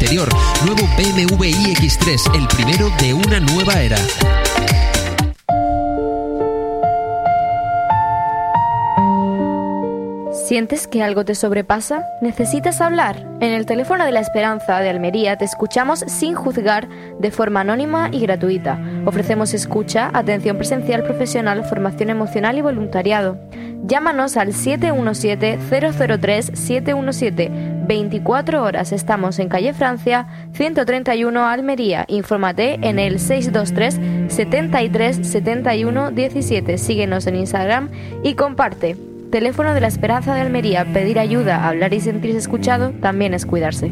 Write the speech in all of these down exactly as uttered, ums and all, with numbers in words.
interior. Nuevo B M W i X tres, el primero de una nueva era. ¿Sientes que algo te sobrepasa? ¿Necesitas hablar? En el Teléfono de la Esperanza de Almería te escuchamos sin juzgar, de forma anónima y gratuita. Ofrecemos escucha, atención presencial profesional, formación emocional y voluntariado. Llámanos al siete uno siete, cero cero tres, siete uno siete. veinticuatro horas. Estamos en calle Francia, ciento treinta y uno, Almería. Infórmate en el seis dos tres, setenta y tres, setenta y uno, diecisiete. Síguenos en Instagram y comparte. Teléfono de la Esperanza de Almería. Pedir ayuda, hablar y sentirse escuchado también es cuidarse.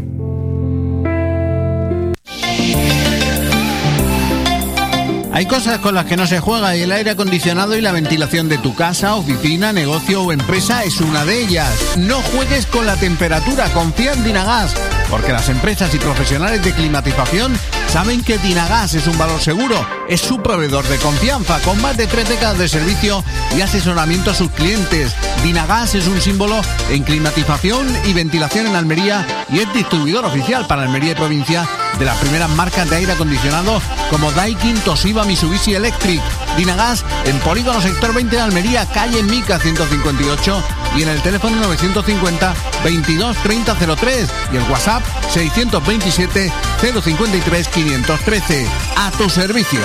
Hay cosas con las que no se juega y el aire acondicionado y la ventilación de tu casa, oficina, negocio o empresa es una de ellas. No juegues con la temperatura, confía en Dinagas, porque las empresas y profesionales de climatización saben que Dinagas es un valor seguro. Es su proveedor de confianza, con más de tres décadas de servicio y asesoramiento a sus clientes. Dinagas es un símbolo en climatización y ventilación en Almería y es distribuidor oficial para Almería y provincia de las primeras marcas de aire acondicionado como Daikin, Toshiba, Mitsubishi Electric. Dinagas en Polígono Sector veinte de Almería, calle Mica ciento cincuenta y ocho, y en el teléfono novecientos cincuenta, veintidós, treinta, cero tres y el WhatsApp seiscientos veintisiete, cero cincuenta y tres, quinientos trece. A tu servicio.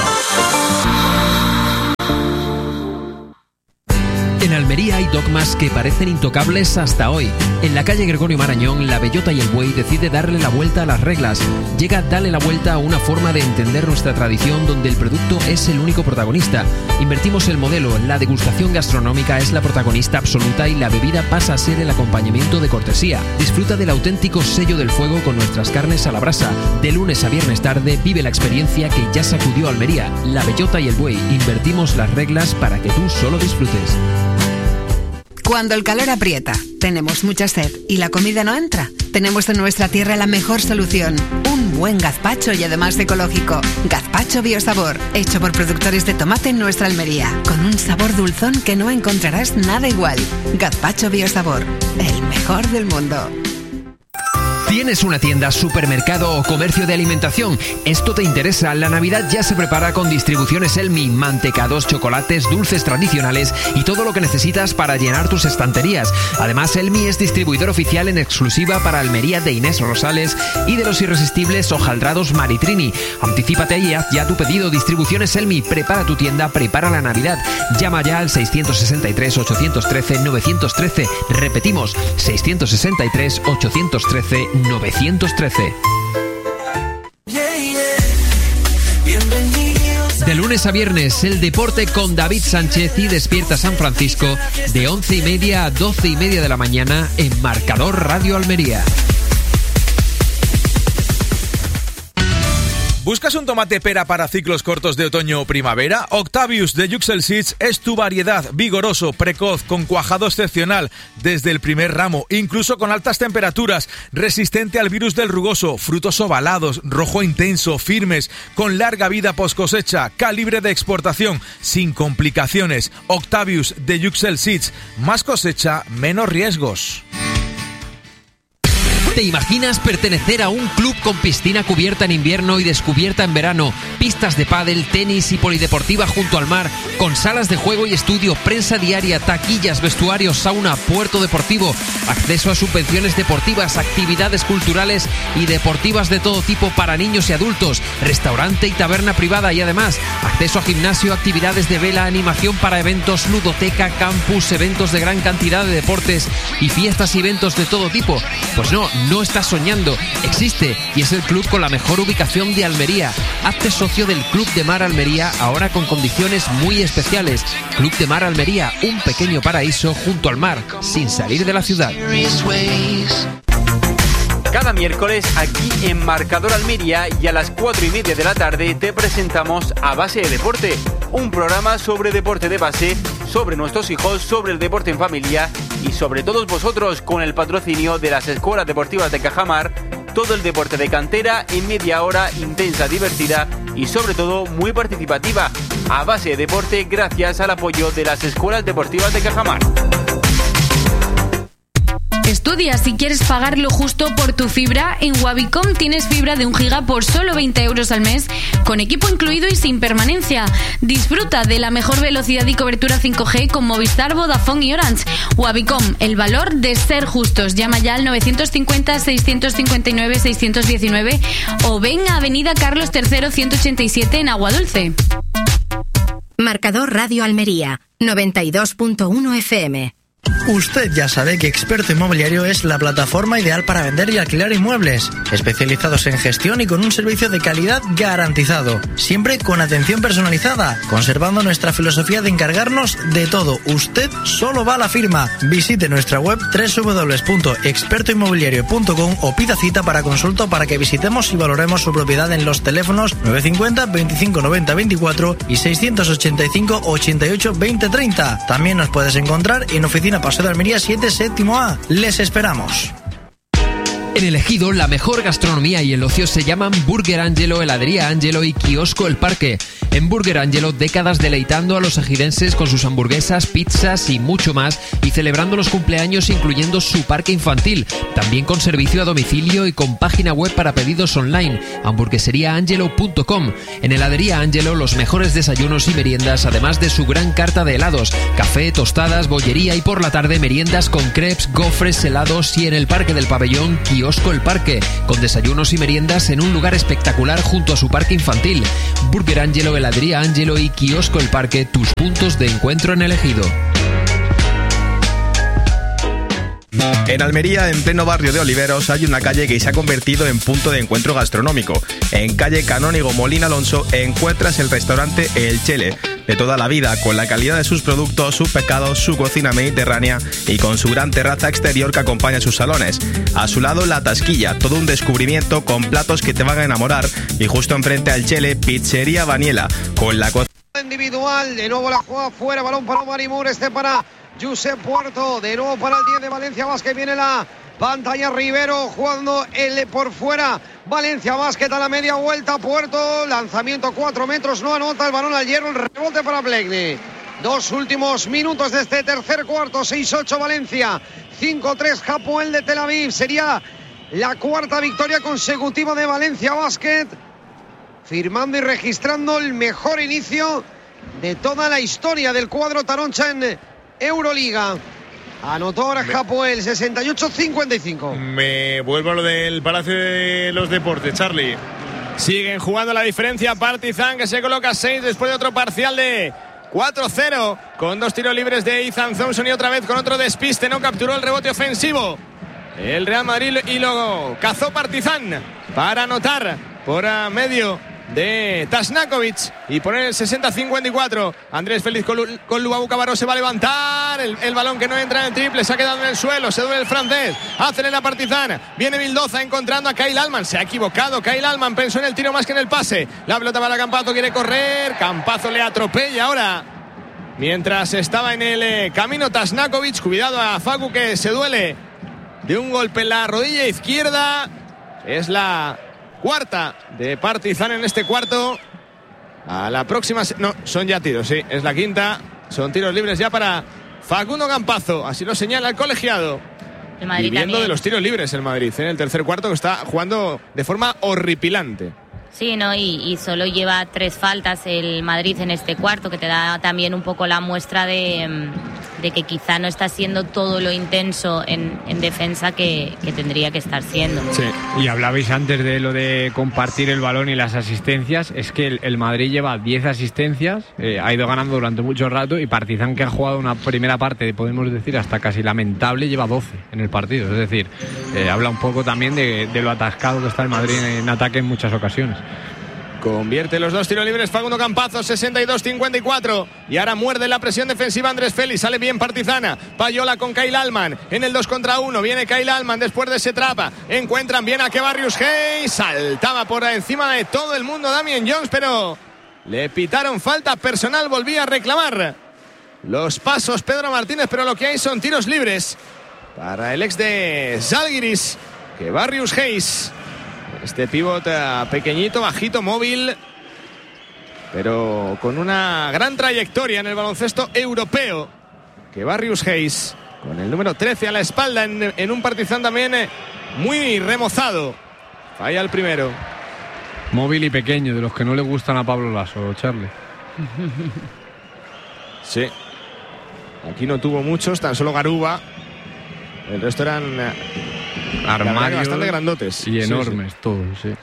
En Almería hay dogmas que parecen intocables hasta hoy. En la calle Gregorio Marañón, la Bellota y el Buey decide darle la vuelta a las reglas. Llega Dale la vuelta a una forma de entender nuestra tradición donde el producto es el único protagonista. Invertimos el modelo, la degustación gastronómica es la protagonista absoluta y la bebida pasa a ser el acompañamiento de cortesía. Disfruta del auténtico sello del fuego con nuestras carnes a la brasa. De lunes a viernes tarde vive la experiencia que ya sacudió Almería. La Bellota y el Buey, invertimos las reglas para que tú solo disfrutes. Cuando el calor aprieta, tenemos mucha sed y la comida no entra, tenemos en nuestra tierra la mejor solución. Un buen gazpacho y además ecológico. Gazpacho Biosabor, hecho por productores de tomate en nuestra Almería, con un sabor dulzón que no encontrarás nada igual. Gazpacho Biosabor, el mejor del mundo. ¿Tienes una tienda, supermercado o comercio de alimentación? ¿Esto te interesa? La Navidad ya se prepara con Distribuciones Elmi, mantecados, chocolates, dulces tradicionales y todo lo que necesitas para llenar tus estanterías. Además, Elmi es distribuidor oficial en exclusiva para Almería de Inés Rosales y de los irresistibles hojaldrados Maritrini. Anticípate y haz ya tu pedido. Distribuciones Elmi, prepara tu tienda, prepara la Navidad. Llama ya al seiscientos sesenta y tres, ochocientos trece, novecientos trece. Repetimos, seiscientos sesenta y tres, ochocientos trece, novecientos trece. De lunes a viernes, el deporte con David Sánchez y Despierta San Francisco, de once y media a doce y media de la mañana en Marcador Radio Almería. ¿Buscas un tomate pera para ciclos cortos de otoño o primavera? Octavius de Yuxel Seeds es tu variedad, vigoroso, precoz, con cuajado excepcional desde el primer ramo, incluso con altas temperaturas, resistente al virus del rugoso, frutos ovalados, rojo intenso, firmes, con larga vida post cosecha, calibre de exportación, sin complicaciones. Octavius de Yuxel Seeds, más cosecha, menos riesgos. ¿Te imaginas pertenecer a un club con piscina cubierta en invierno y descubierta en verano, pistas de pádel, tenis y polideportiva junto al mar, con salas de juego y estudio, prensa diaria, taquillas, vestuarios, sauna, puerto deportivo, acceso a subvenciones deportivas, actividades culturales y deportivas de todo tipo para niños y adultos, restaurante y taberna privada y además acceso a gimnasio, actividades de vela, animación para eventos, ludoteca, campus, eventos de gran cantidad de deportes y fiestas y eventos de todo tipo? Pues no, no estás soñando, existe y es el club con la mejor ubicación de Almería. Hazte socio del Club de Mar Almería ahora con condiciones muy especiales. Club de Mar Almería, un pequeño paraíso junto al mar, sin salir de la ciudad. Cada miércoles aquí en Marcador Almería y a las cuatro y media de la tarde te presentamos A Base de Deporte, un programa sobre deporte de base, sobre nuestros hijos, sobre el deporte en familia y sobre todos vosotros, con el patrocinio de las escuelas deportivas de Cajamar. Todo el deporte de cantera en media hora, intensa, divertida y sobre todo muy participativa. A Base de Deporte, gracias al apoyo de las escuelas deportivas de Cajamar. que estudias. Si quieres pagar lo justo por tu fibra, en Wavicom tienes fibra de un giga por solo veinte euros al mes, con equipo incluido y sin permanencia. Disfruta de la mejor velocidad y cobertura cinco G con Movistar, Vodafone y Orange. Wavicom, el valor de ser justos. Llama ya al novecientos cincuenta, seiscientos cincuenta y nueve, seiscientos diecinueve o ven a Avenida Carlos tercero, ciento ochenta y siete en Aguadulce. Marcador Radio Almería, noventa y dos punto uno F M. Usted ya sabe que Experto Inmobiliario es la plataforma ideal para vender y alquilar inmuebles, especializados en gestión y con un servicio de calidad garantizado, siempre con atención personalizada, conservando nuestra filosofía de encargarnos de todo. Usted solo va a la firma. Visite nuestra web doble u doble u doble u punto experto inmobiliario punto com o pida cita para consulta para que visitemos y valoremos su propiedad en los teléfonos nueve cinco cero, veinticinco noventa, veinticuatro y seiscientos ochenta y cinco, ochenta y ocho, veinte, treinta. También nos puedes encontrar en oficina Paseo de Almería siete, séptimo A. Les esperamos. En el Ejido, la mejor gastronomía y el ocio se llaman Burger Angelo, Heladería Angelo y Kiosco El Parque. En Burger Angelo, décadas deleitando a los ejidenses con sus hamburguesas, pizzas y mucho más, y celebrando los cumpleaños incluyendo su parque infantil, también con servicio a domicilio y con página web para pedidos online, hamburguesería angelo punto com. En Heladería Angelo, los mejores desayunos y meriendas, además de su gran carta de helados, café, tostadas, bollería y por la tarde meriendas con crepes, gofres, helados, y en el Parque del Pabellón, Kiosco El Parque, con desayunos y meriendas en un lugar espectacular junto a su parque infantil. Burger Angelo, Heladería Angelo y Kiosco El Parque, tus puntos de encuentro en el Ejido. En Almería, en pleno barrio de Oliveros, hay una calle que se ha convertido en punto de encuentro gastronómico. En calle Canónigo Molina Alonso encuentras el restaurante El Chele, de toda la vida, con la calidad de sus productos, sus pescados, su cocina mediterránea y con su gran terraza exterior que acompaña sus salones. A su lado, La Tasquilla, todo un descubrimiento con platos que te van a enamorar. Y justo enfrente al Chele, Pizzería Baniela, con la cocina individual. De nuevo la juega fuera, balón para Marimur, este para Josep Puerto, de nuevo para el diez de Valencia Basket, viene la pantalla Rivero jugando el por fuera, Valencia Basket a la media vuelta, Puerto, lanzamiento cuatro metros, no anota, el balón al hierro, el rebote para Plegni. Dos últimos minutos de este tercer cuarto, seis ocho Valencia, cinco tres Hapoel de Tel Aviv, sería la cuarta victoria consecutiva de Valencia Basket, firmando y registrando el mejor inicio de toda la historia del cuadro taroncha en Euroliga. Anotó ahora Hapoel, sesenta y ocho cincuenta y cinco. Me vuelvo a lo del Palacio de los Deportes, Charlie. Siguen jugando la diferencia. Partizan, que se coloca seis después de otro parcial de cuatro cero, con dos tiros libres de Ethan Thompson y otra vez con otro despiste. No capturó el rebote ofensivo el Real Madrid y luego cazó Partizan para anotar por a medio de Tasnakovic y poner el sesenta cincuenta y cuatro. Andrés Félix con, con Lubabu Cabarro se va a levantar el, el balón que no entra en el triple, se ha quedado en el suelo, se duele el francés, acelera Partizan, viene Vildoza encontrando a Kyle Allman, se ha equivocado Kyle Allman, pensó en el tiro más que en el pase, la pelota para Campazo, quiere correr, Campazo le atropella ahora mientras estaba en el eh, camino Tasnakovic. Cuidado a Facu, que se duele de un golpe en la rodilla izquierda. Es la cuarta de Partizan en este cuarto. A la próxima... Se... No, son ya tiros, sí. Es la quinta. Son tiros libres ya para Facundo Campazo. Así lo señala el colegiado. El Madrid Viviendo también de los tiros libres el Madrid en el tercer cuarto, que está jugando de forma horripilante. Sí, ¿no? Y, y solo lleva tres faltas el Madrid en este cuarto, que te da también un poco la muestra de, de que quizá no está siendo todo lo intenso en, en defensa que, que tendría que estar siendo. Sí, y hablabais antes de lo de compartir el balón y las asistencias. Es que el, el Madrid lleva diez asistencias, eh, ha ido ganando durante mucho rato, y Partizan, que ha jugado una primera parte, podemos decir, hasta casi lamentable, lleva doce en el partido. Es decir, eh, habla un poco también de, de lo atascado que está el Madrid en, en ataque en muchas ocasiones. Convierte los dos tiros libres Facundo Campazo, sesenta y dos cincuenta y cuatro. Y ahora muerde la presión defensiva Andrés Félix. Sale bien Partizana. Payola con Kyle Allman en el dos contra uno. Viene Kyle Allman después de ese trapa. Encuentran bien a Kevarius Hayes. Saltaba por encima de todo el mundo Damien Jones, pero le pitaron falta personal. Volvía a reclamar los pasos Pedro Martínez, pero lo que hay son tiros libres para el ex de Zalgiris, Kevarius Hayes. Este pívot pequeñito, bajito, móvil, pero con una gran trayectoria en el baloncesto europeo, Kevarius Hayes. con el número trece a la espalda en, en un Partizan también eh, muy remozado. Falla el primero. Móvil y pequeño, de los que no le gustan a Pablo Lasso, Charlie. Sí. Aquí no tuvo muchos, tan solo Garuba. El resto eran eh, armarios bastante grandotes y enormes, sí, sí. todos, sí.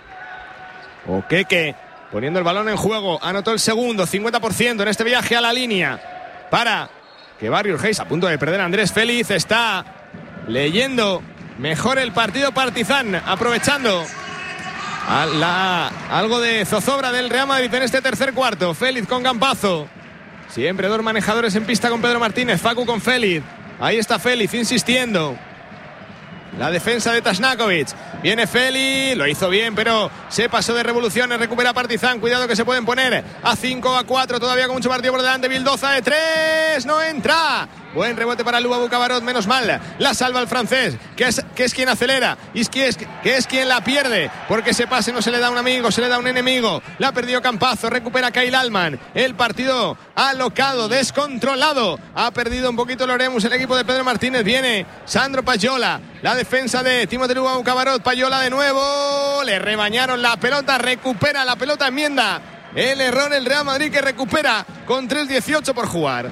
Okeke poniendo el balón en juego, anotó el segundo, cincuenta por ciento en este viaje a la línea para que Barrios Hayes, a punto de perder a Andrés Félix, está leyendo mejor el partido Partizan, aprovechando a la, algo de zozobra del Real Madrid en este tercer cuarto. Félix con Campazo, siempre dos manejadores en pista con Pedro Martínez. Facu con Félix, ahí está Félix insistiendo. La defensa de Tasnakovic. Viene Feli, lo hizo bien, pero se pasó de revoluciones. Recupera Partizan. Cuidado que se pueden poner a cinco, a cuatro. Todavía con mucho partido por delante. Vildoza de tres. No entra. Buen rebote para Luba Bucabarot, menos mal. La salva el francés, que es, que es quien acelera. Y es que, es que es quien la pierde. Porque ese pase no se le da a un amigo, se le da a un enemigo. La ha perdido Campazo. Recupera Kyle Allman. El partido alocado, descontrolado. Ha perdido un poquito Loremus, el equipo de Pedro Martínez. Viene Sandro Payola. La defensa de Timothée Luba Bucabarot. Payola de nuevo. Le rebañaron la pelota. Recupera la pelota, enmienda el error el Real Madrid, que recupera con tres dieciocho por jugar.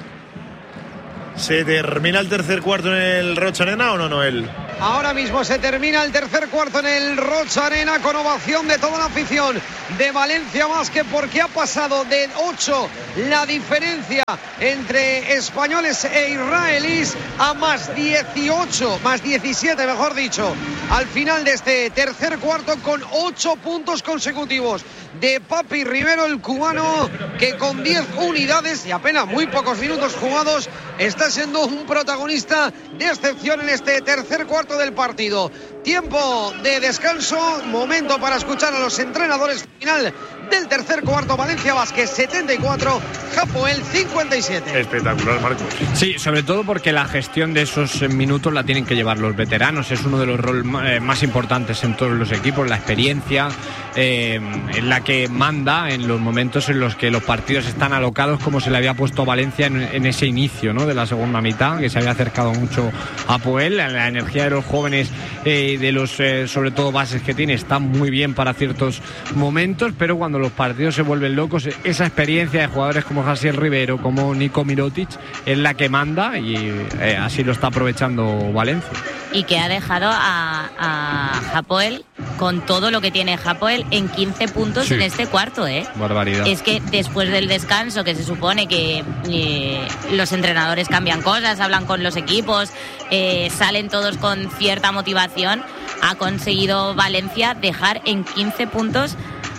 ¿Se termina el tercer cuarto en el Rocha Arena o no, Noel? Ahora mismo se termina el tercer cuarto en el Rocha Arena con ovación de toda la afición de Valencia Basket, porque ha pasado de ocho la diferencia entre españoles e israelíes a más dieciocho, más diecisiete mejor dicho, al final de este tercer cuarto, con ocho puntos consecutivos de Papi Rivero, el cubano, que con diez unidades y apenas muy pocos minutos jugados está siendo un protagonista de excepción en este tercer cuarto del partido. Tiempo de descanso, momento para escuchar a los entrenadores. Final del tercer cuarto, Valencia Basket setenta y cuatro, Hapoel cincuenta y siete. Espectacular, Marcos. Sí, sobre todo porque la gestión de esos minutos la tienen que llevar los veteranos. Es uno de los roles más importantes en todos los equipos, la experiencia, eh, en la que manda en los momentos en los que los partidos están alocados, como se le había puesto a Valencia en, en ese inicio, ¿no?, de la segunda mitad, que se había acercado mucho a Hapoel. La energía de los jóvenes, eh, de los eh, sobre todo bases que tiene, está muy bien para ciertos momentos, pero cuando los partidos se vuelven locos, esa experiencia de jugadores como Jasiel Rivero, como Nico Mirotic, es la que manda, y eh, así lo está aprovechando Valencia. Y que ha dejado a, a Hapoel con todo lo que tiene Hapoel en quince puntos, sí, en este cuarto, ¿eh? Barbaridad. Es que después del descanso, que se supone que eh, los entrenadores cambian cosas, hablan con los equipos, eh, salen todos con cierta motivación, ha conseguido Valencia dejar en quince puntos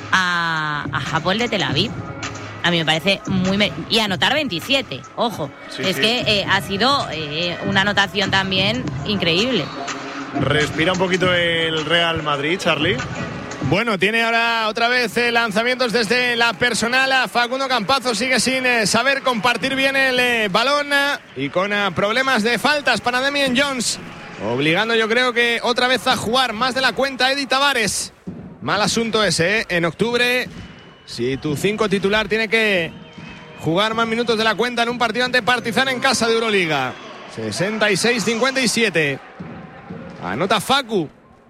a, a Hapoel de Tel Aviv. A mí me parece muy... Me- y anotar veintisiete, ojo. Sí, es sí. que eh, ha sido eh, una anotación también increíble. Respira un poquito el Real Madrid, Charlie. Bueno, tiene ahora otra vez eh, lanzamientos desde la personal. A Facundo Campazo sigue sin eh, saber compartir bien el eh, balón, eh, y con eh, problemas de faltas para Damian Jones, obligando, yo creo que otra vez a jugar más de la cuenta a Eddie Tavares. Mal asunto ese, ¿eh? En octubre, si tu cinco titular tiene que jugar más minutos de la cuenta en un partido ante Partizan en casa de Euroliga. sesenta y seis cincuenta y siete. Anota Facu.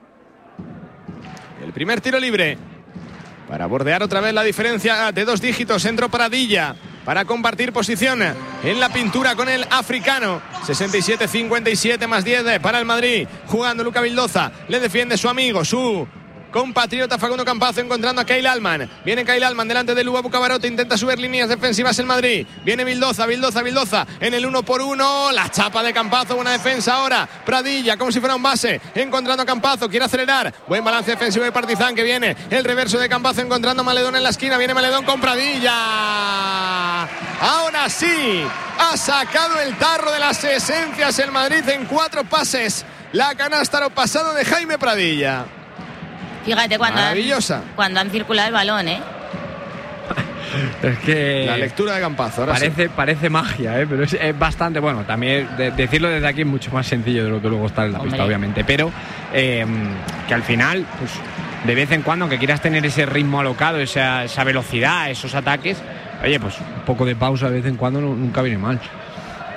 El primer tiro libre para bordear otra vez la diferencia de dos dígitos. Entró Pradilla para compartir posición en la pintura con el africano. sesenta y siete cincuenta y siete, más diez para el Madrid. Jugando Luca Vildoza. Le defiende su amigo, su compatriota Facundo Campazo, encontrando a Kyle Allman. Viene Kyle Allman delante de Luba Bucabarot. Intenta subir líneas defensivas el Madrid. Viene Vildoza, Vildoza, Vildoza en el uno por uno. La chapa de Campazo, buena defensa ahora. Pradilla, como si fuera un base, encontrando a Campazo. Quiere acelerar. Buen balance defensivo de Partizan, que viene el reverso de Campazo, encontrando a Maledón en la esquina. Viene Maledón con Pradilla. Ahora sí, ha sacado el tarro de las esencias el Madrid en cuatro pases. La canasta lo pasado de Jaime Pradilla. Fíjate cuando han, Maravillosa. cuando han circulado el balón, ¿eh? Es que La lectura de Campazo, ahora parece, sí. parece magia, ¿eh? Pero es, es bastante, bueno, también de- decirlo desde aquí es mucho más sencillo de lo que luego está en la Hombre. pista, obviamente, pero eh, que al final, pues de vez en cuando, aunque quieras tener ese ritmo alocado, esa, esa velocidad, esos ataques, oye, pues un poco de pausa de vez en cuando no- nunca viene mal.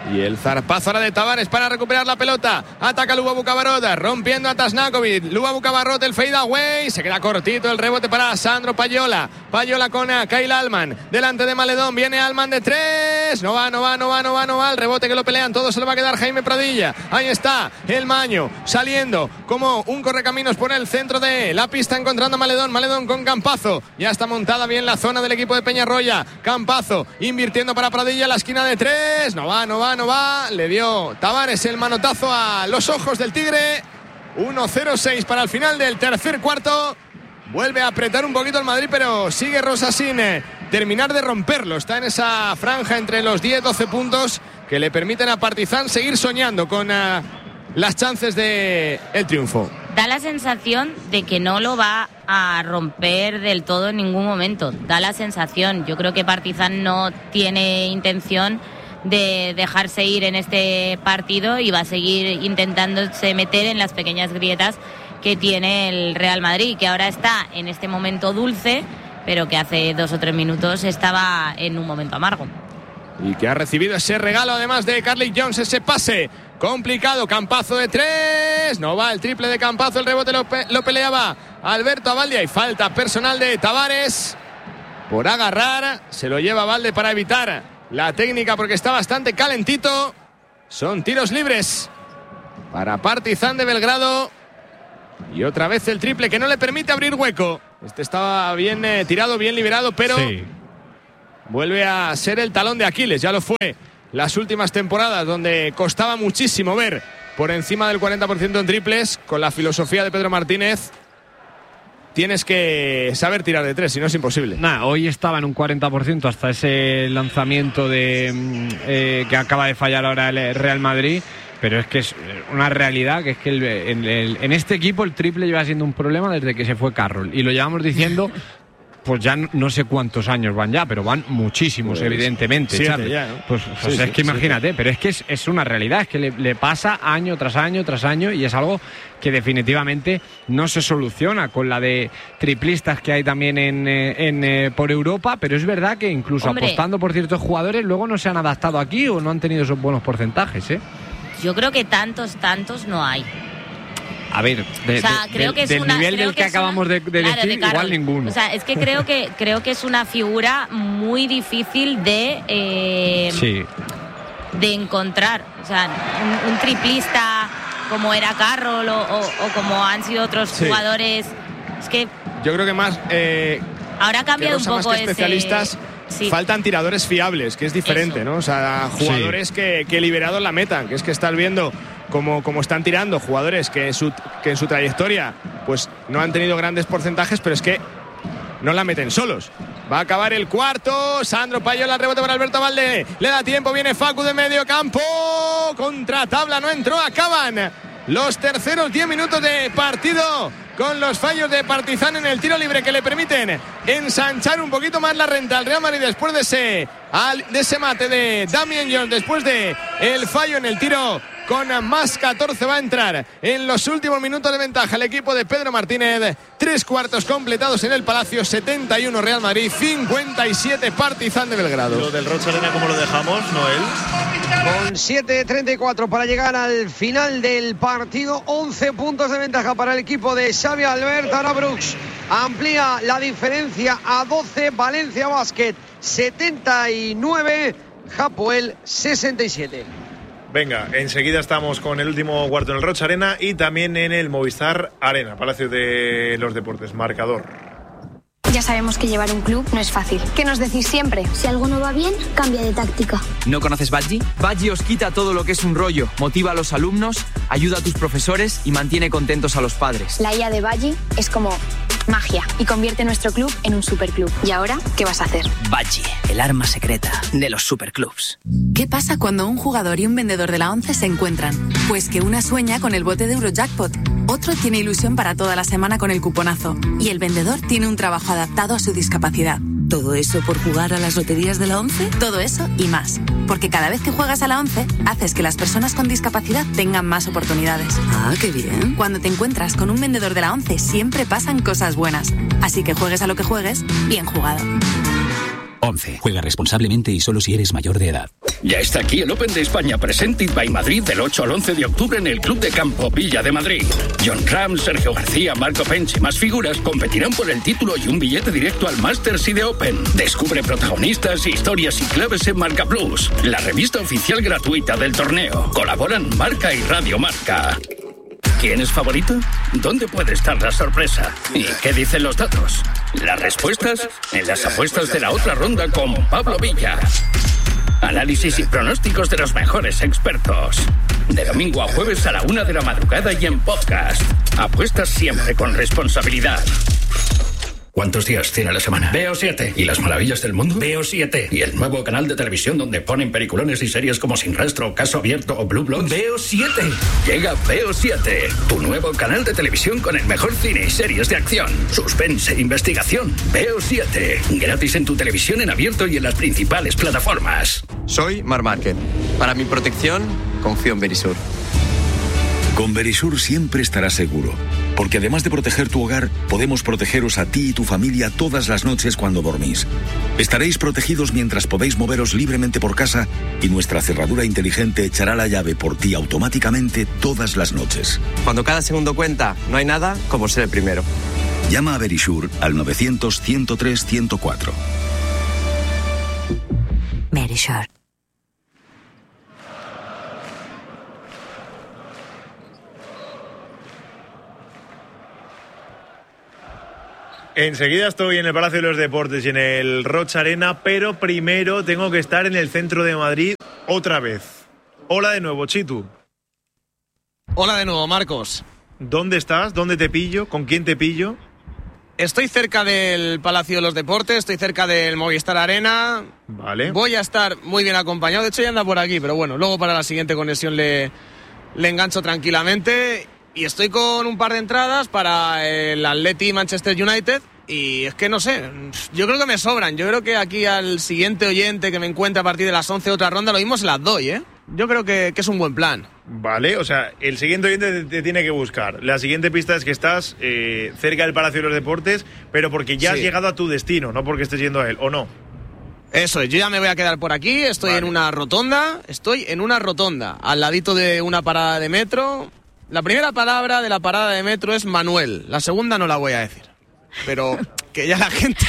Y el zarpazo ahora de Tavares para recuperar la pelota. Ataca Lubavu Cabarrot, rompiendo a Tasnakovic. Lubavu Cabarrot, el fade away. Se queda cortito el rebote para Sandro Payola. Payola con Kyle Allman. Delante de Maledón. Viene Allman de tres. No va, no va, no va, no va, no va. El rebote que lo pelean. Todo se lo va a quedar Jaime Pradilla. Ahí está el Maño saliendo como un correcaminos por el centro de la pista, encontrando a Maledón. Maledón con Campazo. Ya está montada bien la zona del equipo de Peñarroya. Campazo invirtiendo para Pradilla. La esquina de tres. No va, no va. No va, le dio Tavares el manotazo a los ojos del Tigre. uno cero seis para el final del tercer cuarto. Vuelve a apretar un poquito el Madrid, pero sigue Rosa sin eh, terminar de romperlo. Está en esa franja entre los diez doce puntos que le permiten a Partizan seguir soñando con eh, las chances de el triunfo. Da la sensación de que no lo va a romper del todo en ningún momento. Da la sensación. Yo creo que Partizan no tiene intención de dejarse ir en este partido y va a seguir intentándose meter en las pequeñas grietas que tiene el Real Madrid, que ahora está en este momento dulce, pero que hace dos o tres minutos estaba en un momento amargo. Y que ha recibido ese regalo además de Carly Jones, ese pase complicado. Campazo de tres, no va el triple de Campazo, el rebote lo, pe- lo peleaba Alberto Abalde. Y falta personal de Tavares por agarrar, se lo lleva Abalde para evitar la técnica porque está bastante calentito. Son tiros libres para Partizan de Belgrado. Y otra vez el triple que no le permite abrir hueco. Este estaba bien eh, tirado, bien liberado, pero sí. Vuelve a ser el talón de Aquiles. Ya lo fue las últimas temporadas, donde costaba muchísimo ver por encima del cuarenta por ciento en triples. Con la filosofía de Pedro Martínez, tienes que saber tirar de tres, si no es imposible. Nah, hoy estaba en un cuarenta por ciento hasta ese lanzamiento de eh, que acaba de fallar ahora el Real Madrid, pero es que es una realidad que es que el, en, el, en este equipo el triple lleva siendo un problema desde que se fue Carroll, y lo llevamos diciendo pues ya no sé cuántos años van ya, pero van muchísimos, pues, evidentemente. Siete ya, ¿no? Pues, pues sí, es que sí, imagínate, sí. Pero es que es, es una realidad, es que le, le pasa año tras año tras año, y es algo que definitivamente no se soluciona con la de triplistas que hay también en, en, en por Europa, pero es verdad que incluso Hombre. apostando por ciertos jugadores luego no se han adaptado aquí o no han tenido esos buenos porcentajes, ¿eh? Yo creo que tantos, tantos no hay. A ver, de, o sea, de, creo de, que es del una, nivel creo del que que acabamos una, de, de claro, decir, de igual ninguno. O sea, es que creo que creo que es una figura muy difícil de eh, sí. de encontrar. O sea, un, un triplista como era Carroll o, o, o como han sido otros sí. jugadores. Es que yo creo que más. Eh, ahora ha cambiado un poco más que especialistas. Ese... Sí. Faltan tiradores fiables, que es diferente, Eso. ¿no? O sea, jugadores sí. que, que liberados la metan, que es que estás viendo como, como están tirando jugadores que en, su, que en su trayectoria pues no han tenido grandes porcentajes, pero es que no la meten solos. Va a acabar el cuarto. Sandro Payola, rebote para Alberto Abalde. Le da tiempo, viene Facu de medio campo. Contra tabla, no entró. Acaban los terceros diez minutos de partido con los fallos de Partizan en el tiro libre que le permiten ensanchar un poquito más la renta al Real Madrid después de ese, de ese mate de Damian Jones, después de el fallo en el tiro. Con más catorce va a entrar en los últimos minutos de ventaja el equipo de Pedro Martínez. Tres cuartos completados en el Palacio. setenta y uno Real Madrid, cincuenta y siete Partizan de Belgrado. Lo del Rocha Arena, ¿cómo lo dejamos, Noel? Con siete treinta y cuatro para llegar al final del partido. once puntos de ventaja para el equipo de Xavi Albert. Ahora Brooks amplía la diferencia a doce. Valencia Basket setenta y nueve, Hapoel sesenta y siete. Venga, enseguida estamos con el último cuarto en el Rocha Arena y también en el Movistar Arena, Palacio de los Deportes. Marcador. Ya sabemos que llevar un club no es fácil. ¿Qué nos decís siempre? Si algo no va bien, cambia de táctica. ¿No conoces Badgie? Badgie os quita todo lo que es un rollo, motiva a los alumnos, ayuda a tus profesores y mantiene contentos a los padres. La I A de Badgie es como magia y convierte nuestro club en un superclub. ¿Y ahora qué vas a hacer? Badgie, el arma secreta de los superclubs. ¿Qué pasa cuando un jugador y un vendedor de la ONCE se encuentran? Pues que una sueña con el bote de Eurojackpot, otro tiene ilusión para toda la semana con el cuponazo y el vendedor tiene un trabajo adaptado a su discapacidad. ¿Todo eso por jugar a las loterías de la ONCE? Todo eso y más. Porque cada vez que juegas a la ONCE, haces que las personas con discapacidad tengan más oportunidades. Ah, qué bien. Cuando te encuentras con un vendedor de la ONCE, siempre pasan cosas buenas. Así que juegues a lo que juegues, bien jugado. ONCE. Juega responsablemente y solo si eres mayor de edad. Ya está aquí el Open de España Presented by Madrid del ocho al once de octubre en el Club de Campo Villa de Madrid. John Ram, Sergio García, Marco Pence y más figuras competirán por el título y un billete directo al Masters y de Open. Descubre protagonistas, historias y claves en Marca Plus, la revista oficial gratuita del torneo. Colaboran Marca y Radio Marca. ¿Quién es favorito? ¿Dónde puede estar la sorpresa? ¿Y qué dicen los datos? Las respuestas en las apuestas de la otra ronda con Pablo Villa. Análisis y pronósticos de los mejores expertos. De domingo a jueves a la una de la madrugada y en podcast. Apuestas siempre con responsabilidad. ¿Cuántos días tiene la semana? Veo siete. ¿Y las maravillas del mundo? Veo siete. ¿Y el nuevo canal de televisión donde ponen peliculones y series como Sin Rastro, Caso Abierto o Blue Bloods? Veo siete. Llega Veo siete, tu nuevo canal de televisión con el mejor cine y series de acción, suspense e investigación. Veo siete. Gratis en tu televisión en abierto y en las principales plataformas. Soy Mar Márquez. Para mi protección, confío en Verisur. Con Verisur siempre estarás seguro, porque además de proteger tu hogar, podemos protegeros a ti y tu familia todas las noches cuando dormís. Estaréis protegidos mientras podéis moveros libremente por casa y nuestra cerradura inteligente echará la llave por ti automáticamente todas las noches. Cuando cada segundo cuenta, no hay nada como ser el primero. Llama a Verisur al novecientos, ciento tres, ciento cuatro. Verisur. Enseguida estoy en el Palacio de los Deportes y en el Rocha Arena, pero primero tengo que estar en el centro de Madrid otra vez. Hola de nuevo, Chitu. Hola de nuevo, Marcos. ¿Dónde estás? ¿Dónde te pillo? ¿Con quién te pillo? Estoy cerca del Palacio de los Deportes, estoy cerca del Movistar Arena. Vale. Voy a estar muy bien acompañado, de hecho ya anda por aquí, pero bueno, luego para la siguiente conexión le, le engancho tranquilamente. Y estoy con un par de entradas para el Atleti Manchester United y es que no sé, yo creo que me sobran. Yo creo que aquí al siguiente oyente que me encuentre a partir de las once otra ronda, lo mismo se las doy, ¿eh? Yo creo que, que es un buen plan. Vale, o sea, el siguiente oyente te, te tiene que buscar. La siguiente pista es que estás eh, cerca del Palacio de los Deportes, pero porque ya sí. has llegado a tu destino, no porque estés yendo a él, ¿o no? Eso es, yo ya me voy a quedar por aquí, estoy vale. en una rotonda, estoy en una rotonda, al ladito de una parada de metro. La primera palabra de la parada de metro es Manuel, la segunda no la voy a decir. Pero que ya la gente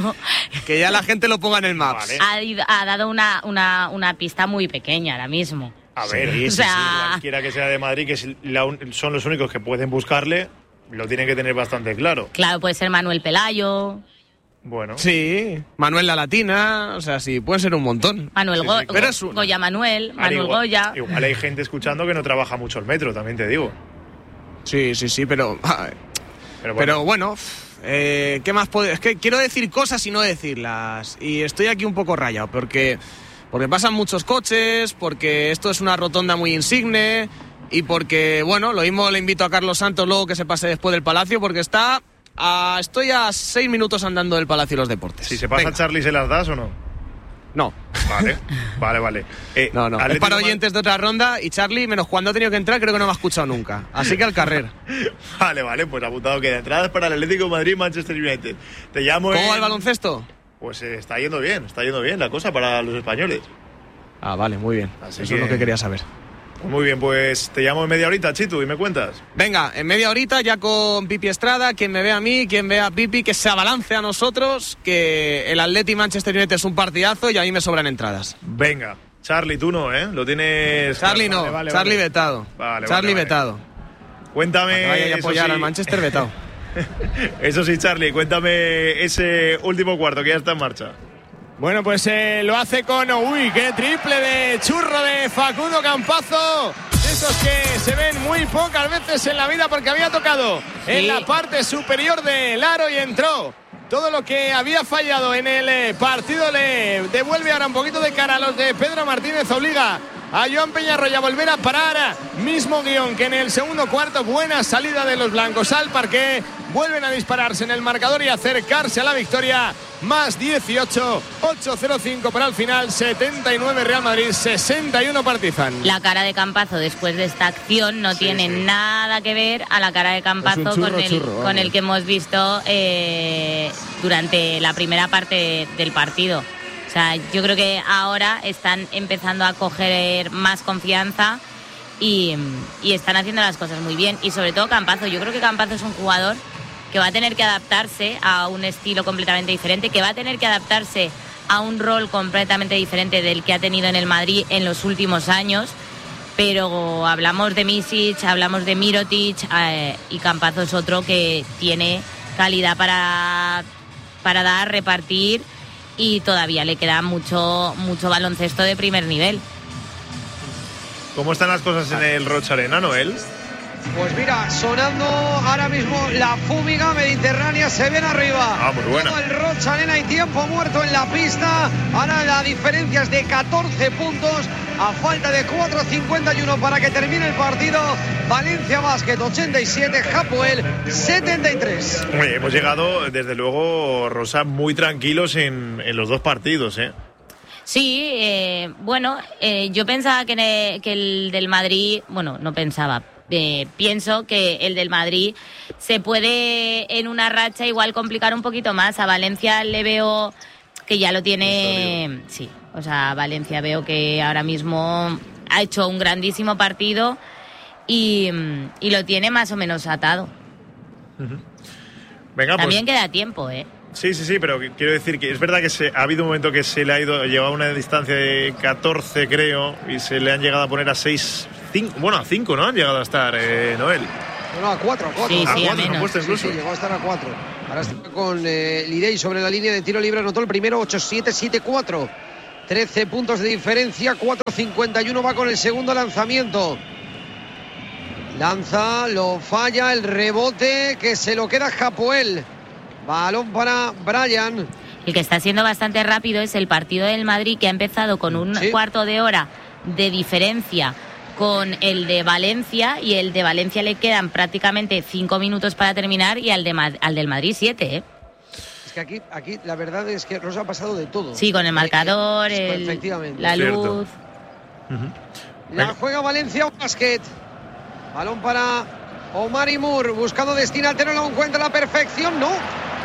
que ya la gente lo ponga en el Maps. Vale. Ha, ha dado una, una, una pista muy pequeña ahora mismo. A ver, sí, sí, o sea... sí, cualquiera que sea de Madrid, que es la, son los únicos que pueden buscarle, lo tienen que tener bastante claro. Claro, puede ser Manuel Pelayo. Bueno. Sí, Manuel La Latina, o sea, sí, pueden ser un montón. Manuel sí, Go- sí, Go- claro. Go- Goya Manuel, Manuel igual, Goya. Igual hay gente escuchando que no trabaja mucho el metro, también te digo. Sí, sí, sí, pero... Pero bueno, pero bueno eh, ¿qué más puedo...? Es que quiero decir cosas y no decirlas. Y estoy aquí un poco rayado, porque, porque pasan muchos coches, porque esto es una rotonda muy insigne, y porque, bueno, lo mismo le invito a Carlos Santos luego que se pase después del Palacio, porque está... A, estoy a seis minutos andando del Palacio de los Deportes. Si se pasa Venga. Charlie, ¿se las das o no? No. Vale, vale, vale. Eh, no, no. Es para oyentes de otra ronda y Charlie, menos cuando ha tenido que entrar, creo que no me ha escuchado nunca. Así que al carrer. Vale, vale, pues apuntado queda. Entradas para el Atlético de Madrid, Manchester United. Te llamo ¿Cómo en... va el baloncesto? Pues eh, está yendo bien, está yendo bien la cosa para los españoles. Ah, vale, muy bien. Así Eso que... es lo que quería saber. Muy bien, pues te llamo en media horita, Chitu, y me cuentas. Venga, en media horita ya con Pipi Estrada, quien me ve a mí, quien ve a Pipi, que se abalance a nosotros, que el Atleti Manchester United es un partidazo y a mí me sobran entradas. Venga, Charlie, tú no, ¿eh? Lo tienes... Charlie no, vale, vale, Charlie vale. vetado. Vale, Charlie vale, vetado. Vale. Cuéntame... Para que vaya a apoyar sí. al Manchester vetado. Eso sí, Charlie, cuéntame ese último cuarto que ya está en marcha. Bueno, pues eh, lo hace con... ¡Uy, qué triple de churro de Facundo Campazo! Esos que se ven muy pocas veces en la vida porque había tocado sí. en la parte superior del aro y entró. Todo lo que había fallado en el partido le devuelve ahora un poquito de cara a los de Pedro Martínez. Obliga a Joan Peñarroya a volver a parar. Mismo guión que en el segundo cuarto. Buena salida de los blancos al parqué. Vuelven a dispararse en el marcador y acercarse a la victoria. Más dieciocho, ocho cero cinco para el final. setenta y nueve Real Madrid, sesenta y uno Partizan. La cara de Campazo después de esta acción no sí, tiene sí. nada que ver a la cara de Campazo churro, con, el, churro, con el que hemos visto eh, durante la primera parte del partido. O sea, yo creo que ahora están empezando a coger más confianza y, y están haciendo las cosas muy bien. Y sobre todo Campazo, yo creo que Campazo es un jugador que va a tener que adaptarse a un estilo completamente diferente, que va a tener que adaptarse a un rol completamente diferente del que ha tenido en el Madrid en los últimos años. Pero hablamos de Misic, hablamos de Mirotic eh, y Campazo es otro que tiene calidad para, para dar, repartir y todavía le queda mucho, mucho baloncesto de primer nivel. ¿Cómo están las cosas en el Rocha Arena, Noel? Pues mira, sonando ahora mismo la fúmiga mediterránea, se viene arriba. Ah, muy buena. Todo el Rocha Arena y tiempo muerto en la pista. Ahora la diferencia es de catorce puntos a falta de cuatro cincuenta y uno para que termine el partido. Valencia Basket ochenta y siete, Hapoel setenta y tres. Oye, hemos llegado, desde luego, Rosa, muy tranquilos en, en los dos partidos, ¿eh? Sí, eh, bueno, eh, yo pensaba que, ne, que el del Madrid, bueno, no pensaba, eh, pienso que el del Madrid se puede en una racha igual complicar un poquito más. A Valencia le veo que ya lo tiene, sí, o sea, Valencia veo que ahora mismo ha hecho un grandísimo partido y, y lo tiene más o menos atado. Uh-huh. Venga, También pues... queda tiempo, ¿eh? Sí, sí, sí, pero quiero decir que es verdad que se, ha habido un momento que se le ha ido, llevaba una distancia de catorce, creo, y se le han llegado a poner a seis, cinco, bueno, a cinco, ¿no? Han llegado a estar, eh, Noel. No, no, a cuatro, a cuatro. Sí, a sí, cuatro, a menos. Sí, sí, llegó a estar a cuatro. Ahora está con eh, Lidey sobre la línea de tiro libre, anotó el primero, ocho siete, siete cuatro. trece puntos de diferencia, cuatro cincuenta y uno va con el segundo lanzamiento. Lanza, lo falla, el rebote que se lo queda Hapoel. Balón para Brian. El que está siendo bastante rápido es el partido del Madrid, que ha empezado con un sí. cuarto de hora de diferencia con el de Valencia, y el de Valencia le quedan prácticamente cinco minutos para terminar, y al, de, al del Madrid siete, ¿eh? Es que aquí, aquí la verdad es que Rosa ha pasado de todo. Sí, con el marcador, eh, el, efectivamente. la Cierto. luz. Uh-huh. La juega Valencia Basket. Balón para Omar Moore, buscando destino altero, lo encuentra a la perfección, no.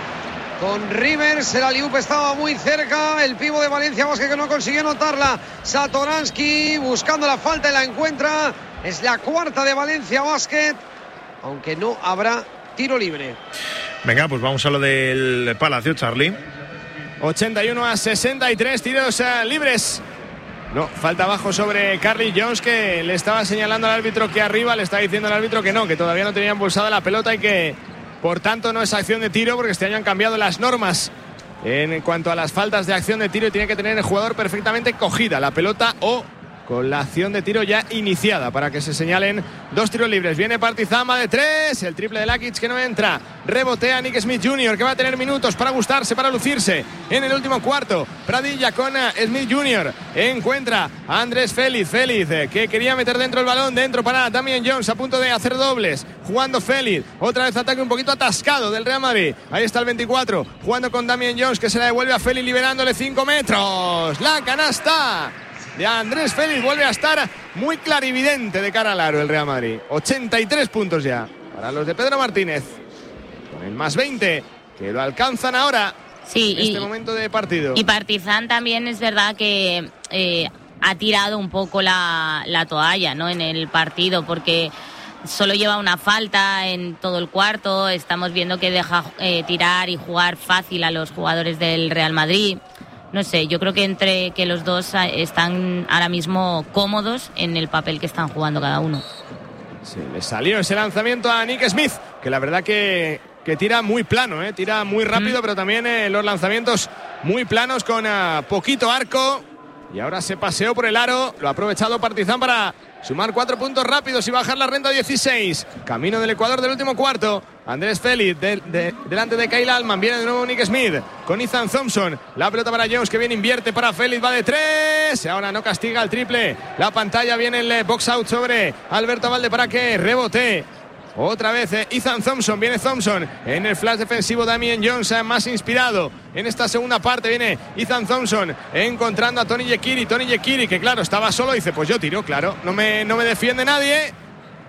Con Rivers, el alley-oop estaba muy cerca, el pivo de Valencia Basket que no consiguió anotarla. Satoransky buscando la falta y la encuentra. Es la cuarta de Valencia Basket, aunque no habrá tiro libre. Venga, pues vamos a lo del Palacio, Charlie. ochenta y uno a sesenta y tres, tiros uh, libres. No, falta abajo sobre Carly Jones, que le estaba señalando al árbitro que arriba, le está diciendo al árbitro que no, que todavía no tenía impulsada la pelota y que por tanto no es acción de tiro, porque este año han cambiado las normas en cuanto a las faltas de acción de tiro y tiene que tener el jugador perfectamente cogida la pelota o con la acción de tiro ya iniciada para que se señalen dos tiros libres. Viene Partizan de tres, el triple de Lakic que no entra, rebotea Nick Smith junior, que va a tener minutos para gustarse, para lucirse en el último cuarto. Pradilla con Smith junior, encuentra a Andrés Félix, Félix que quería meter dentro el balón, dentro para Damian Jones, a punto de hacer dobles, jugando Félix, otra vez ataque un poquito atascado del Real Madrid. Ahí está el veinticuatro, jugando con Damian Jones, que se la devuelve a Félix, liberándole cinco metros, la canasta de Andrés Félix vuelve a estar muy clarividente de cara al aro el Real Madrid. ochenta y tres puntos ya para los de Pedro Martínez, con el más veinte que lo alcanzan ahora sí, en este y, momento de partido. Y Partizan también es verdad que eh, ha tirado un poco la, la toalla, ¿no?, en el partido, porque solo lleva una falta en todo el cuarto. Estamos viendo que deja eh, tirar y jugar fácil a los jugadores del Real Madrid. No sé, yo creo que entre que los dos están ahora mismo cómodos en el papel que están jugando cada uno. Se le salió ese lanzamiento a Nick Smith, que la verdad que, que tira muy plano, ¿eh? Tira muy rápido, mm. pero también eh, los lanzamientos muy planos con uh, poquito arco. Y ahora se paseó por el aro, lo ha aprovechado Partizan para sumar cuatro puntos rápidos y bajar la renta a dieciséis. Camino del Ecuador del último cuarto. Andrés Félix de, de, delante de Kyle Allman. Viene de nuevo Nick Smith con Ethan Thompson. La pelota para Jones, que viene, invierte para Félix. Va de tres. Ahora no castiga el triple. La pantalla, viene el box out sobre Alberto Valde para que rebote. Otra vez eh, Ethan Thompson, viene Thompson en el flash defensivo. Damian Jones eh, más inspirado en esta segunda parte. Viene Ethan Thompson encontrando a Tony Yekiri. Tony Yekiri, que claro, estaba solo, dice pues yo tiro, claro, no me, no me defiende nadie.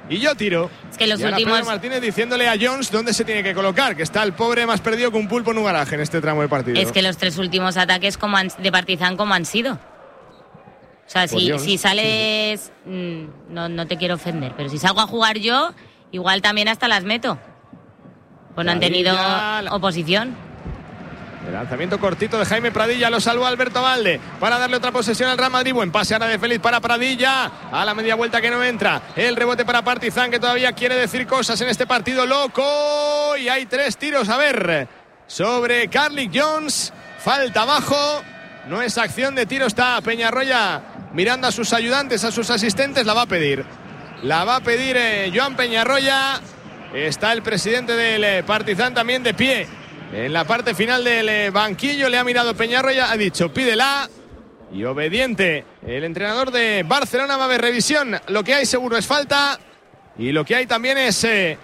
y yo tiro. Es que los y ahora últimos... Pedro Martínez diciéndole a Jones dónde se tiene que colocar, que está el pobre más perdido que un pulpo en un garaje en este tramo del partido. Es que los tres últimos ataques como han, de Partizan como han sido. O sea, si, si sales... Mmm, no, no te quiero ofender, pero si salgo a jugar yo, igual también hasta las meto. Pues no han tenido la... oposición. El lanzamiento cortito de Jaime Pradilla lo salvó Alberto Valde para darle otra posesión al Real Madrid. Buen pase ahora de Félix para Pradilla. A la media vuelta que no entra. El rebote para Partizan, que todavía quiere decir cosas en este partido loco. Y hay tres tiros, a ver, sobre Carlik Jones. Falta abajo. No es acción de tiro. Está Peñarroya mirando a sus ayudantes, a sus asistentes. La va a pedir. La va a pedir eh, Joan Peñarroya. Está el presidente del eh, Partizan también de pie. En la parte final del banquillo le ha mirado Peñarroya, ha dicho pídela, y obediente el entrenador de Barcelona. Va a haber revisión. Lo que hay seguro es falta, y lo que hay también es eh,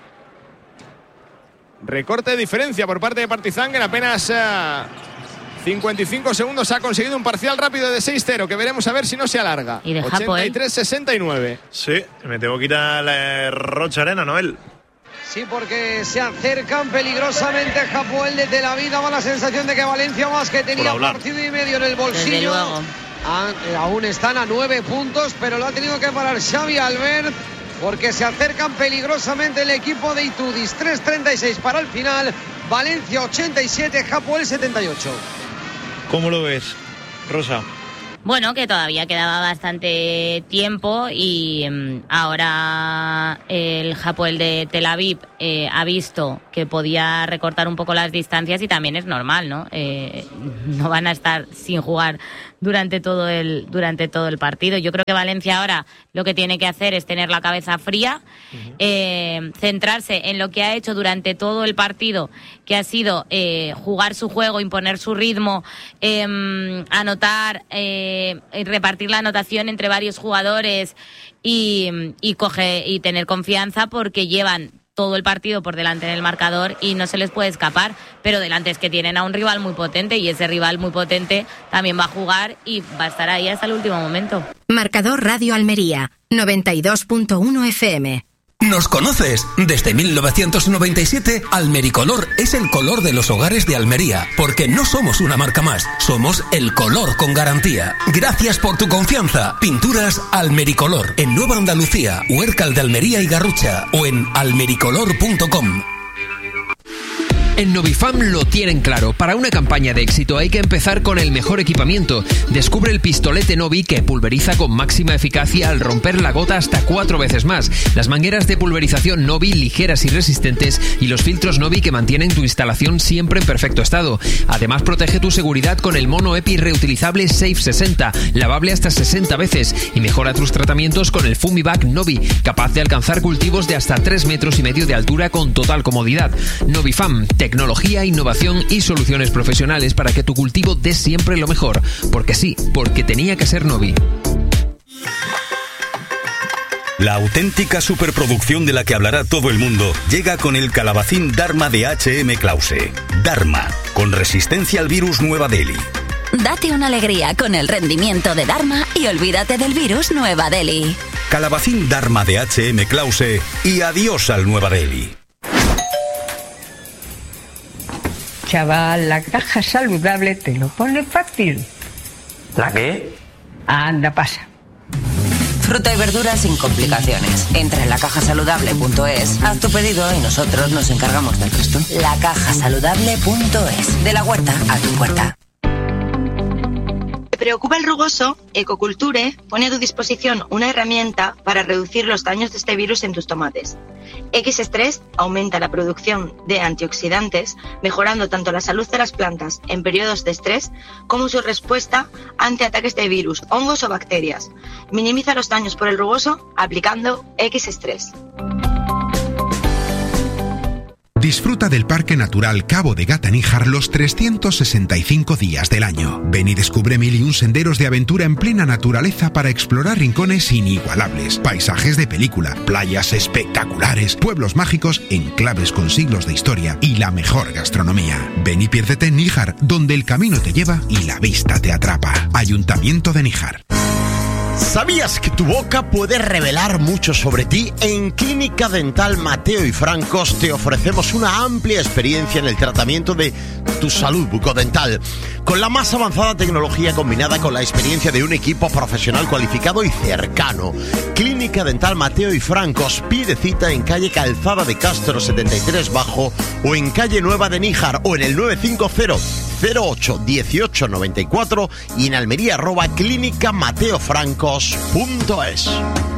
recorte de diferencia por parte de Partizan, que en apenas eh, cincuenta y cinco segundos ha conseguido un parcial rápido de seis cero, que veremos a ver si no se alarga. Y de ochenta y tres sesenta y nueve. Sí, me tengo que ir a la Rocha Arena, Noel. Sí, porque se acercan peligrosamente Hapoel de Tel Aviv. Daba la sensación de que Valencia Basket tenía un partido y medio en el bolsillo. A, eh, aún están a nueve puntos, pero lo ha tenido que parar Xavi Albert, porque se acercan peligrosamente el equipo de Itudis. tres treinta y seis para el final. Valencia ochenta y siete, Hapoel setenta y ocho. ¿Cómo lo ves, Rosa? Bueno, que todavía quedaba bastante tiempo y um, ahora el Hapoel de Tel Aviv eh, ha visto que podía recortar un poco las distancias, y también es normal, ¿no? Eh, no van a estar sin jugar durante todo el durante todo el partido. Yo creo que Valencia ahora lo que tiene que hacer es tener la cabeza fría, uh-huh. eh, centrarse en lo que ha hecho durante todo el partido, que ha sido eh, jugar su juego, imponer su ritmo, eh, anotar, eh, repartir la anotación entre varios jugadores y, y, coge, y tener confianza, porque llevan todo el partido por delante en el marcador y no se les puede escapar, pero delante es que tienen a un rival muy potente, y ese rival muy potente también va a jugar y va a estar ahí hasta el último momento. Marcador Radio Almería, noventa y dos punto uno F M. ¿Nos conoces? Desde mil novecientos noventa y siete, Almericolor es el color de los hogares de Almería, porque no somos una marca más, somos el color con garantía. Gracias por tu confianza. Pinturas Almericolor, en Nueva Andalucía, Huércal de Almería y Garrucha, o en almericolor punto com. En Novifam lo tienen claro. Para una campaña de éxito hay que empezar con el mejor equipamiento. Descubre el pistolete Novi, que pulveriza con máxima eficacia al romper la gota hasta cuatro veces más. Las mangueras de pulverización Novi, ligeras y resistentes, y los filtros Novi, que mantienen tu instalación siempre en perfecto estado. Además, protege tu seguridad con el mono EPI reutilizable Safe sesenta, lavable hasta sesenta veces, y mejora tus tratamientos con el Fumivac Novi, capaz de alcanzar cultivos de hasta tres metros y medio de altura con total comodidad. Novifam, tecnología, innovación y soluciones profesionales para que tu cultivo dé siempre lo mejor. Porque sí, porque tenía que ser Novi. La auténtica superproducción de la que hablará todo el mundo llega con el calabacín Dharma de H M Klause. Dharma, con resistencia al virus Nueva Delhi. Date una alegría con el rendimiento de Dharma y olvídate del virus Nueva Delhi. Calabacín Dharma de H M Klause y adiós al Nueva Delhi. Chaval, la caja saludable te lo pone fácil. ¿La qué? Anda, pasa. Fruta y verduras sin complicaciones. Entra en la caja saludable punto es, haz tu pedido y nosotros nos encargamos del resto. la caja saludable punto es. De la huerta a tu puerta. ¿Te preocupa el rugoso? Ecoculture pone a tu disposición una herramienta para reducir los daños de este virus en tus tomates. X-Stress aumenta la producción de antioxidantes, mejorando tanto la salud de las plantas en periodos de estrés como su respuesta ante ataques de virus, hongos o bacterias. Minimiza los daños por el rugoso aplicando X-Stress. Disfruta del Parque Natural Cabo de Gata-Níjar los trescientos sesenta y cinco días del año. Ven y descubre mil y un senderos de aventura en plena naturaleza para explorar rincones inigualables, paisajes de película, playas espectaculares, pueblos mágicos, enclaves con siglos de historia y la mejor gastronomía. Ven y piérdete en Níjar, donde el camino te lleva y la vista te atrapa. Ayuntamiento de Níjar. ¿Sabías que tu boca puede revelar mucho sobre ti? En Clínica Dental Mateo y Francos te ofrecemos una amplia experiencia en el tratamiento de tu salud bucodental, con la más avanzada tecnología combinada con la experiencia de un equipo profesional cualificado y cercano. Clínica Dental Mateo y Francos, pide cita en calle Calzada de Castro setenta y tres Bajo o en calle Nueva de Níjar o en el nueve cinco cero cero ocho dieciocho noventa y cuatro y en Almería arroba clínica mateo francos punto es.